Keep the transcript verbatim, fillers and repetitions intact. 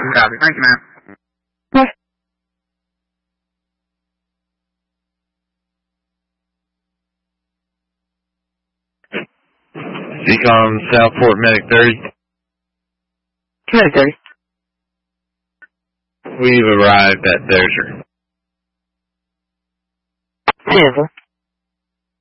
Copy. Thank you, man. Decom Southport Medic thirty. Medic thirty. We've arrived at Dozier. Cancel.